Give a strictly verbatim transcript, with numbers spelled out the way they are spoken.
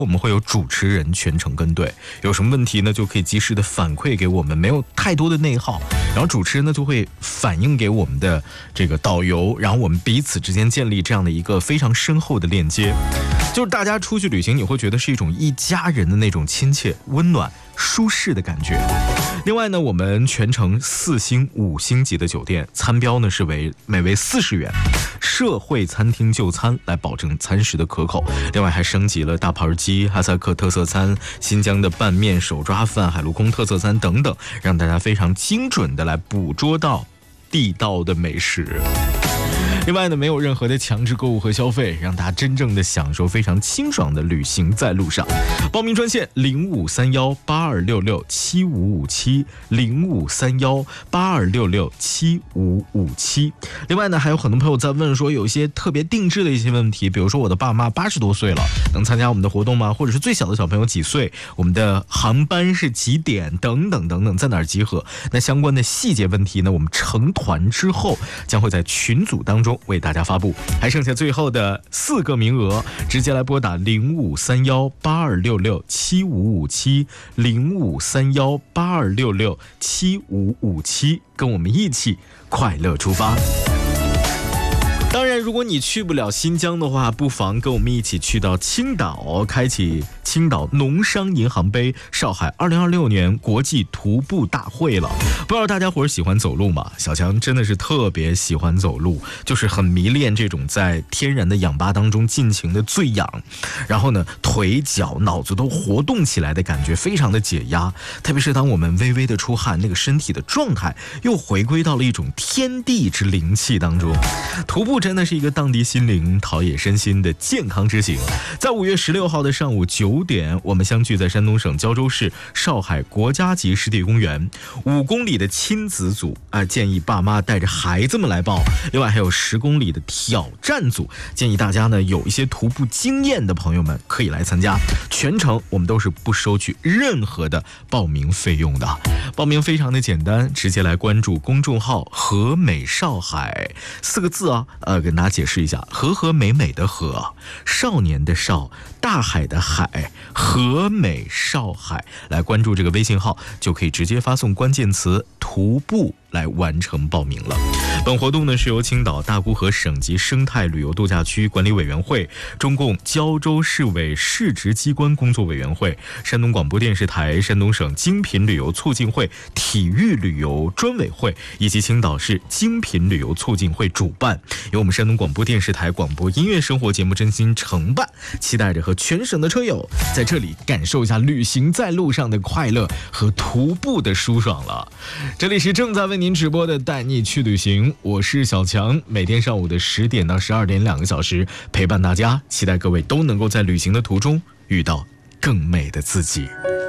我们会有主持人全程跟队，有什么问题呢就可以及时的反馈给我们，没有太多的内耗，然后主持人呢就会反映给我们的这个导游，然后我们彼此之间建立这样的一个非常深厚的链接，就是大家出去旅行你会觉得是一种一家人的那种亲切温暖舒适的感觉。另外呢，我们全程四星五星级的酒店，餐标呢是为每位四十元，社会餐厅就餐来保证餐食的可口。另外还升级了大盘鸡、哈萨克特色餐、新疆的拌面、手抓饭、海陆空特色餐等等，让大家非常精准的来捕捉到地道的美食。另外呢，没有任何的强制购物和消费，让大家真正的享受非常清爽的旅行在路上。报名专线零五三幺八二六六七五五七零五三幺八二六六七五五七。另外呢，还有很多朋友在问说，有一些特别定制的一些问题，比如说我的爸妈八十多岁了，能参加我们的活动吗？或者是最小的小朋友几岁？我们的航班是几点？等等等等，在哪儿集合？那相关的细节问题呢，我们成团之后将会在群组当中为大家发布，还剩下最后的四个名额，直接来拨打零五三幺八二六六七五五七零五三幺八二六六七五五七，跟我们一起快乐出发。当然，如果你去不了新疆的话，不妨跟我们一起去到青岛，开启青岛农商银行杯上海二零二六年国际徒步大会了。不知道大家伙儿喜欢走路吗？小强真的是特别喜欢走路，就是很迷恋这种在天然的氧吧当中尽情的醉氧，然后呢，腿脚脑子都活动起来的感觉，非常的解压。特别是当我们微微的出汗，那个身体的状态又回归到了一种天地之灵气当中。徒步真的是一个荡涤心灵、陶冶身心的健康之行。在五月十六号的上午九点，我们相聚在山东省胶州市少海国家级湿地公园。五公里的亲子组啊，建议爸妈带着孩子们来报。另外还有十公里的挑战组，建议大家呢有一些徒步经验的朋友们可以来参加。全程我们都是不收取任何的报名费用的。报名非常的简单，直接来关注公众号和美少海四个字啊，呃，跟大家解释一下，和和美美的和，少年的少，大海的海，和美少海，来关注这个微信号，就可以直接发送关键词徒步来完成报名了。本活动呢是由青岛大沽河省级生态旅游度假区管理委员会、中共胶州市委市直机关工作委员会、山东广播电视台、山东省精品旅游促进会体育旅游专委会以及青岛市精品旅游促进会主办，由我们山东广播电视台广播音乐生活节目真心承办，期待着和全省的车友在这里感受一下旅行在路上的快乐和徒步的舒爽了。这里是正在为您直播的带你去旅行，我是小强，每天上午的十点到十二点两个小时陪伴大家，期待各位都能够在旅行的途中遇到更美的自己。